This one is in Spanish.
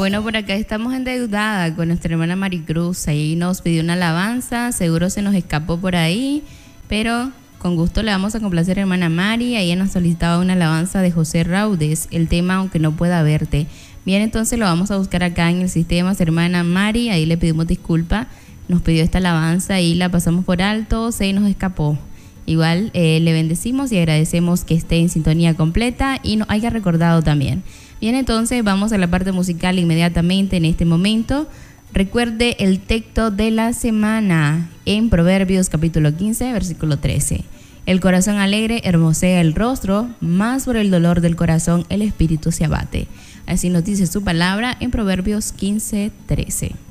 Bueno, por acá estamos endeudada con nuestra hermana Maricruz. Ahí nos pidió una alabanza, seguro se nos escapó por ahí, pero con gusto le vamos a complacer a hermana Mari. Ella nos solicitaba una alabanza de José Raudes, el tema Aunque no pueda verte. Bien, entonces lo vamos a buscar acá en el sistema, hermana Mari. Ahí le pedimos disculpa, nos pidió esta alabanza y la pasamos por alto, se nos escapó. Igual le bendecimos y agradecemos que esté en sintonía completa y nos haya recordado también. Bien, entonces vamos a la parte musical inmediatamente en este momento. Recuerde el texto de la semana en Proverbios capítulo 15, versículo 13. El corazón alegre hermosea el rostro, mas por el dolor del corazón el espíritu se abate. Así nos dice su palabra en Proverbios 15, 13.